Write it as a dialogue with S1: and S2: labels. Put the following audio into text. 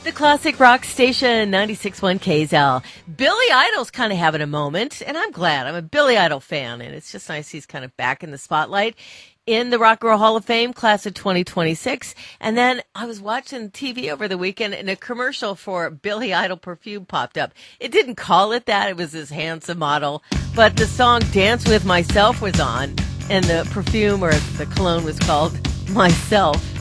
S1: The classic rock station, 96.1 KZL. Billy Idol's kind of having a moment, and I'm glad. I'm a Billy Idol fan, and it's just nice he's kind of back in the spotlight in the Rock and Roll Hall of Fame, class of 2026. And then I was watching TV over the weekend, and a commercial for Billy Idol perfume popped up. It didn't call it that. It was this handsome model. But the song Dance With Myself was on, and the perfume or the cologne was called Myself.